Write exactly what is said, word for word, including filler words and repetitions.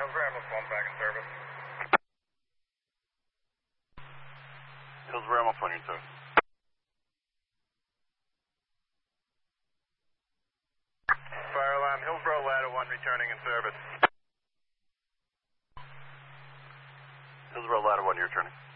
Hillsborough Ambulance one back in service. Hillsborough Ambulance one in service. Fire alarm, Hillsborough Ladder one returning in service. Hillsborough Ladder one, you're returning.